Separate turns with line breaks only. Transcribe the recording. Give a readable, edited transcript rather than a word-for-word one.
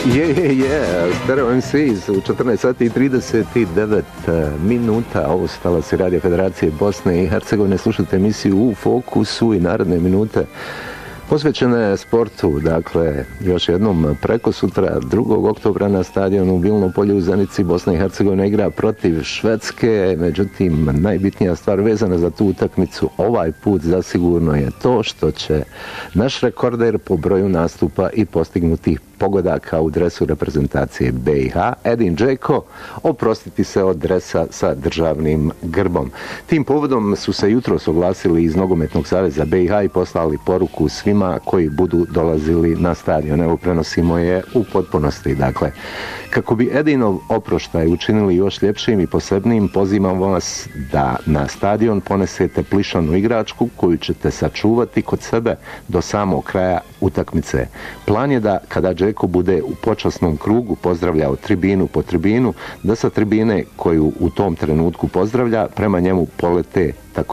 Stereo MCs u 14 sati i 39 minuta. Ovo su talasi Radio Federacije Bosne i Hercegovine. Slušate emisiju U fokusu i naredne minute posvećene sportu. Dakle, još jednom preko sutra 2. oktobra na stadionu u Bilnom polju u Zenici Bosna i Hercegovina igra protiv Švedske. Međutim, najbitnija stvar vezana za tu utakmicu ovaj put zasigurno je to što će naš rekorder po broju nastupa i postignutih pogodaka u dresu reprezentacije BiH, Edin Džeko, oprostiti se od dresa sa državnim grbom. Tim povodom su se jutros oglasili iz Nogometnog saveza BiH i poslali poruku svima koji budu dolazili na stadion. Evo, prenosimo je u potpunosti. Dakle, kako bi Edinov oproštaj učinili još ljepšim i posebnim, pozivam vas da na stadion ponesete plišanu igračku koju ćete sačuvati kod sebe do samog kraja utakmice. Plan je da kada Džeko bude u počasnom krugu pozdravljao tribinu po tribinu, da sa tribine koju u tom trenutku pozdravlja prema njemu polete